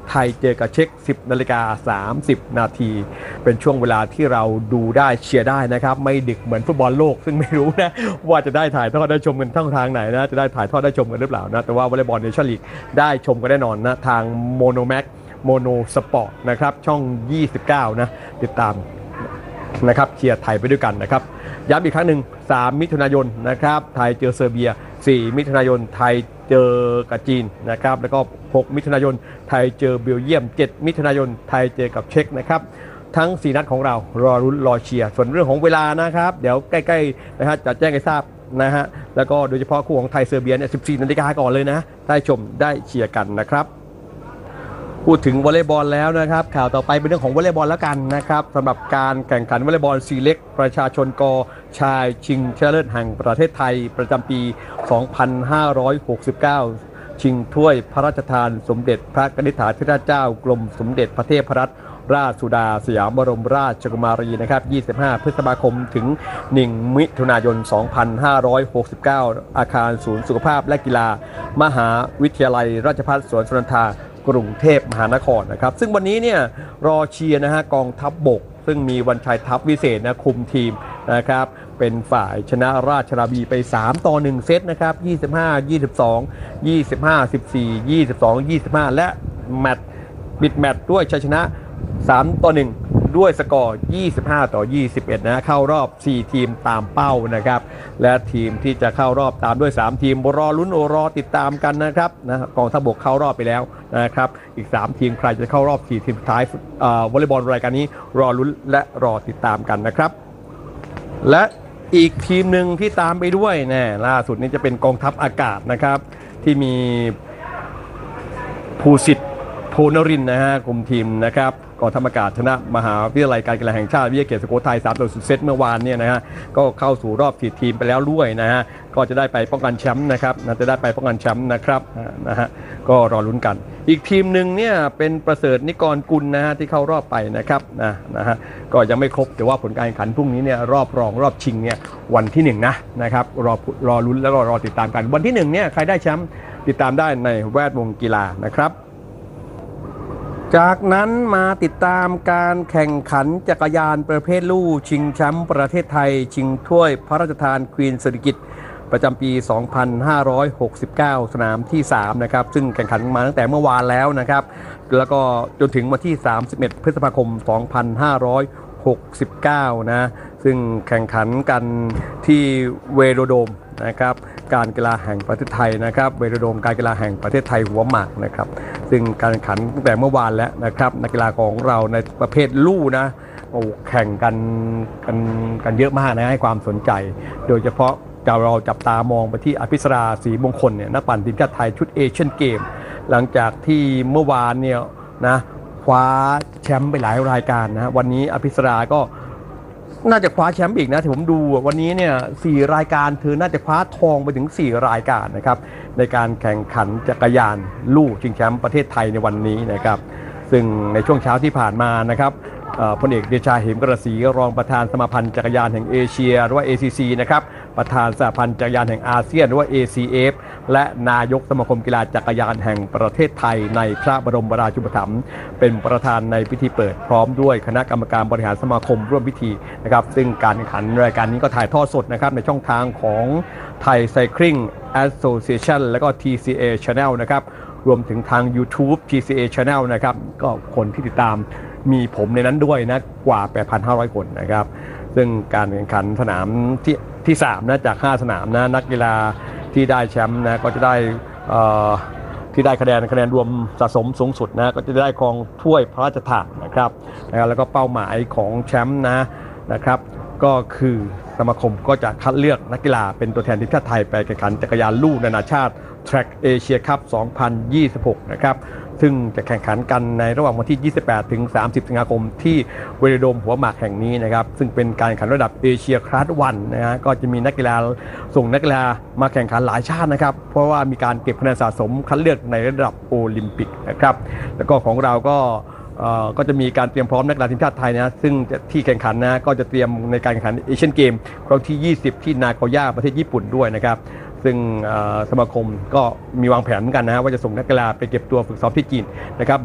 ไทยเจอกับเช็ก 10:30 นาทีเป็นช่วงเวลาที่เราดูได้เชียร์ได้นะครับไม่ดึกเหมือนฟุตบอลโลกซึ่งไม่รู้นะว่าจะได้ถ่ายทอดได้ชมกันทางไหนนะจะได้ถ่ายทอดได้ชมกันหรือเปล่านะแต่ว่าวอลเลย์บอลเนชั่นลีกได้ชมกันแน่นอนนะทางโมโนแม็กโมโนสปอร์ตนะครับช่อง29นะติดตามนะครับเชียร์ไทยไปด้วยกันนะครับย้ำอีกครั้งหนึ่ง3 มิถุนายนนะครับไทยเจอเซอร์เบีย4 มิถุนายนไทยเจอกับจีนนะครับแล้วก็6 มิถุนายนไทยเจอเบลเยียม7 มิถุนายนไทยเจอกับเช็กนะครับทั้ง4นัดของเรารอรุ้นรอเชียร์ส่วนเรื่องของเวลานะครับเดี๋ยวใกล้ๆนะฮะจะแจ้งให้ทราบนะฮะแล้วก็โดยเฉพาะคู่ของไทยเซอร์เบียเนี่ย14 นาฬิกาก่อนเลยนะได้ชมได้เชียร์กันนะครับพูดถึงวอลเลย์บอลแล้วนะครับข่าวต่อไปเป็นเรื่องของวอลเลย์บอลแล้วกันนะครับสำหรับการแข่งขันวอลเลย์บอลซีเล็กประชาชนกชายชิงชนะเลิศแห่งประเทศไทยประจำปี 2569 ชิงถ้วยพระราชทานสมเด็จพระกนิษฐาธิราชเจ้ากรมสมเด็จพระเทพรัตนราชสุดาสยามบรมราชกุมารีนะครับ25 พฤษภาคมถึง1 มิถุนายน 2569 อาคารศูนย์สุขภาพและกีฬามหาวิทยาลัยราชภัฏสวนสุนันทากรุงเทพมหานครนะครับซึ่งวันนี้เนี่ยรอเชียร์นะฮะกองทัพบกซึ่งมีวันชัยทัพวิเศษนะคุมทีมนะครับเป็นฝ่ายชนะราชนาวีไป3-1 เซตนะครับ25-22 25-14 22-25 และแมตช์ปิดแมตช์ด้วยชัยชนะ3-1 ด้วยสกอร์25-21นะเข้ารอบ4ทีมตามเป้านะครับและทีมที่จะเข้ารอบตามด้วย3ทีมรอลุ้นรอติดตามกันนะครับนะกองทัพบกเข้ารอบไปแล้วนะครับอีก3ทีมใครจะเข้ารอบ4ทีมสุดท้ายวอลเลย์บอลรายการนี้รอลุ้นและรอติดตามกันนะครับและอีกทีมหนึ่งที่ตามไปด้วยนะล่าสุดนี้จะเป็นกองทัพอากาศนะครับที่มีภูสิทธิ์โพนรินทร์นะฮะกลุ่มทีมนะครับกองทัพอากาศชนะมหาวิทยาลัยการกีฬาแห่งชาติวิทยาเขตสุโขทัย3-0 เซตเมื่อวานเนี่ยนะฮะก็เข้าสู่รอบ4ทีมไปแล้วด้วยนะฮะก็จะได้ไปป้องกันแชมป์นะครับจะได้ไปป้องกันแชมป์นะครับนะฮะก็รอลุ้นกันอีกทีมหนึ่งเนี่ยเป็นประเสริฐนิกรกุลนะฮะที่เข้ารอบไปนะครับนะฮะก็ยังไม่ครบแต่ว่าผลการแข่งขันพรุ่งนี้เนี่ยรอบรองรอบชิงเนี่ยวันที่1นะครับรอลุ้นแล้วก็รอติดตามกันวันที่1เนี่ยใครได้แชมป์ติดตามได้ในแวดวงกีฬานะครับจากนั้นมาติดตามการแข่งขันจักรยานประเภทลู่ชิงแชมป์ประเทศไทยชิงถ้วยพระราชทานควีนสิริกิติ์ประจำปี 2569 สนามที่3นะครับซึ่งแข่งขันมาตั้งแต่เมื่อวานแล้วนะครับแล้วก็จนถึงวันที่31 พฤษภาคม 2569 นะซึ่งแข่งขันกันที่เวโรโดมนะครับการกีฬาแห่งประเทศไทยนะครับเวโรโดมการกีฬาแห่งประเทศไทยหัวหมากนะครับซึ่งการแข่งขันตั้งแต่เมื่อวานแล้วนะครับนักกีฬาของเราในประเภทลู่นะแข่งกันเยอะมากนะให้ความสนใจโดยเฉพาะเราจับตามองไปที่อภิสราศรีมงคลเนี่ยนักปั่นทีมชาติไทยชุดเอเชียนเกมหลังจากที่เมื่อวานเนี่ยนะคว้าแชมป์ไปหลายรายการนะวันนี้อภิสราก็น่าจะคว้าแชมป์อีกนะที่ผมดูวันนี้เนี่ย4รายการเธอน่าจะคว้าทองไปถึง4รายการนะครับในการแข่งขันจักรยานลู่ชิงแชมป์ประเทศไทยในวันนี้นะครับซึ่งในช่วงเช้าที่ผ่านมานะครับพลเอกเดชาเหมกระศรีรองประธานสมาพันธ์จักรยานแห่งเอเชียหรือว่า ACC นะครับประธานสหพันธ์จักรยานแห่งอาเซียนหรือว่า ACF และนายกสมาคมกีฬาจักรยานแห่งประเทศไทยในพระบรมราชูปถัมภ์เป็นประธานในพิธีเปิดพร้อมด้วยคณะกรรมการบริหารสมาคมร่วมพิธีนะครับซึ่งการแข่งขันรายการนี้ก็ถ่ายทอดสดนะครับในช่องทางของ Thai Cycling Association และก็ TCA Channel นะครับรวมถึงทาง YouTube TCA Channel นะครับก็คนที่ติดตามมีผมในนั้นด้วยนะกว่า 8,500 คนนะครับซึ่งการแข่งขันสนามที่3นะจาก5สนามนะนักกีฬาที่ได้แชมป์นะก็จะได้ที่ได้คะแนนรวมสะสมสูงสุดนะก็จะได้ครองถ้วยพระราชทานนะครับแล้วก็เป้าหมายของแชมป์นะครับก็คือสมาคมก็จะคัดเลือกนักกีฬาเป็นตัวแทนทีมชาติไทยไปแข่งขันจักรยานลู่นานาชาติ Track Asia Cup 2026 นะครับซึ่งจะแข่งขันกันในระหว่างวันที่ 28 ถึง 30 สิงหาคมที่เวโรโดมหัวหมากแห่งนี้นะครับซึ่งเป็นการแข่งขันระดับเอเชียคลาสวันนะฮะก็จะมีนักกีฬาส่งนักกีฬามาแข่งขันหลายชาตินะครับเพราะว่ามีการเก็บคะแนนสะสมคัดเลือกในระดับโอลิมปิกนะครับแล้วก็ของเราก็จะมีการเตรียมพร้อมนักกีฬาทีมชาติไทยนะซึ่งที่แข่งขันนะก็จะเตรียมในการแข่งขันเอเชียนเกมครั้งที่ 20 ที่นาโกย่าประเทศญี่ปุ่นด้วยนะครับซึ่งสมาคมก็มีวางแผนเหมือนกันนะว่าจะส่งนักกีฬาไปเก็บตัวฝึกซ้อมที่จีนนะครับ